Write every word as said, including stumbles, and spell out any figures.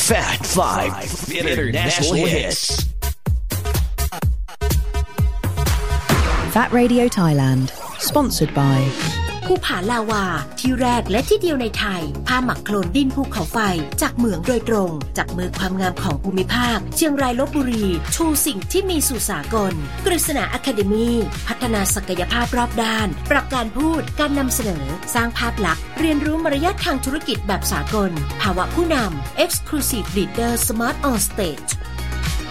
Fat Five International Hits Fat Radio Thailand Sponsored by ภูผาลาวาที่แรกและที่เดียวในไทยผ้าหมักโคลนดินภูเขาไฟจากเหมืองโดยตรงจากมือความงามของภูมิภาคเชียงรายลพบุรีชูสิ่งที่มีสู่สากลกฤษณาอะคาเดมีพัฒนาศักยภาพรอบด้านปรับการพูดการนำเสนอสร้างภาพลักษณ์เรียนรู้มารยาททางธุรกิจแบบสากลภาวะผู้นำ Exclusive Leader Smart on Stage